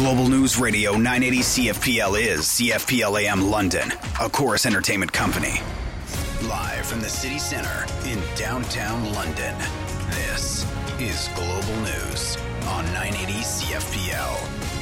Global News Radio 980 CFPL is CFPL AM London, a Chorus Entertainment company. Live from the city center in downtown London, this is Global News on 980 CFPL.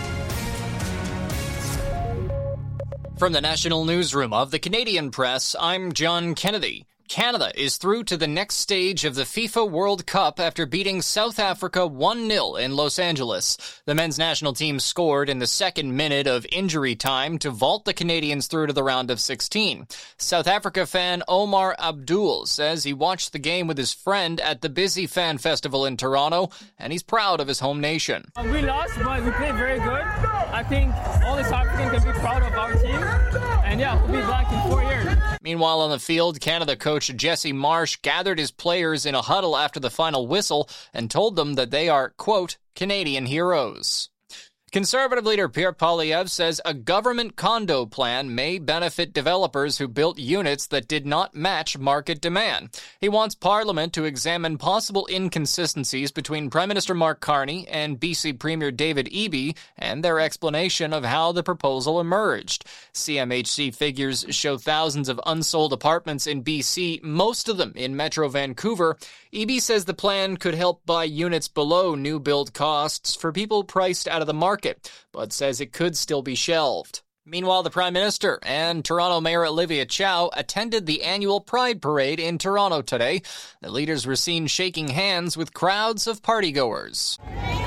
From the National Newsroom of the Canadian Press, I'm John Kennedy. Canada is through to the next stage of the FIFA World Cup after beating South Africa 1-0 in Los Angeles. The men's national team scored in the second minute of injury time to vault the Canadians through to the round of 16. South Africa fan Omar Abdul says he watched the game with his friend at the Busy Fan Festival in Toronto, and he's proud of his home nation. We lost, but we played very good. I think all the South Africans can be proud of our team. And yeah, we'll be back in 4 years. Meanwhile, on the field, Canada coach Jesse Marsh gathered his players in a huddle after the final whistle and told them that they are, quote, Canadian heroes. Conservative leader Pierre Poilievre says a government condo plan may benefit developers who built units that did not match market demand. He wants Parliament to examine possible inconsistencies between Prime Minister Mark Carney and BC Premier David Eby and their explanation of how the proposal emerged. CMHC figures show thousands of unsold apartments in BC, most of them in Metro Vancouver. Eby says the plan could help buy units below new build costs for people priced out of the market, but says it could still be shelved. Meanwhile, the Prime Minister and Toronto Mayor Olivia Chow attended the annual Pride Parade in Toronto today. The leaders were seen shaking hands with crowds of partygoers.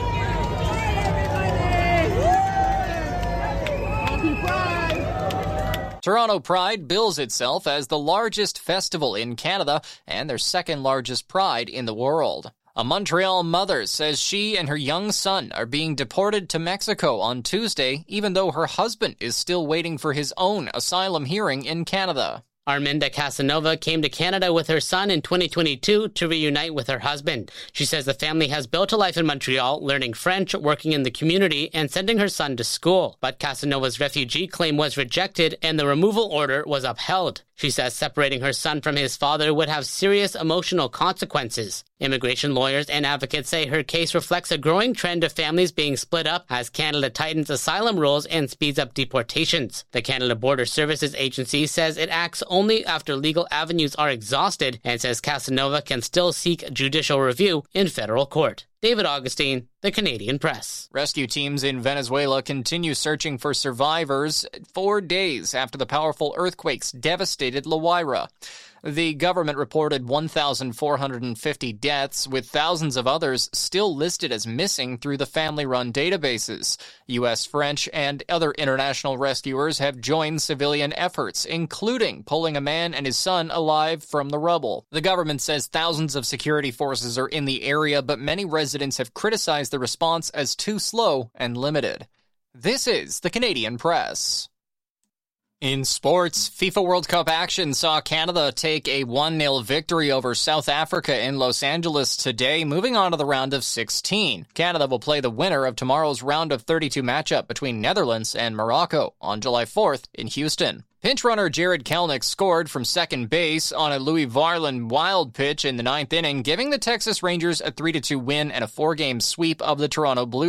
Toronto Pride bills itself as the largest festival in Canada and their second largest pride in the world. A Montreal mother says she and her young son are being deported to Mexico on Tuesday, even though her husband is still waiting for his own asylum hearing in Canada. Arminda Casanova came to Canada with her son in 2022 to reunite with her husband. She says the family has built a life in Montreal, learning French, working in the community, and sending her son to school. But Casanova's refugee claim was rejected and the removal order was upheld. She says separating her son from his father would have serious emotional consequences. Immigration lawyers and advocates say her case reflects a growing trend of families being split up as Canada tightens asylum rules and speeds up deportations. The Canada Border Services Agency says it acts only after legal avenues are exhausted and says Casanova can still seek judicial review in federal court. David Augustine, The Canadian Press. Rescue teams in Venezuela continue searching for survivors 4 days after the powerful earthquakes devastated La Guaira. The government reported 1,450 deaths, with thousands of others still listed as missing through the family-run databases. U.S., French, and other international rescuers have joined civilian efforts, including pulling a man and his son alive from the rubble. The government says thousands of security forces are in the area, but many residents have criticized the response as too slow and limited. This is the Canadian Press. In sports, FIFA World Cup action saw Canada take a 1-0 victory over South Africa in Los Angeles today, moving on to the round of 16. Canada will play the winner of tomorrow's round of 32 matchup between Netherlands and Morocco on July 4th in Houston. Pinch runner Jared Kelenic scored from second base on a Louis Varland wild pitch in the ninth inning, giving the Texas Rangers a 3-2 win and a 4-game sweep of the Toronto Blue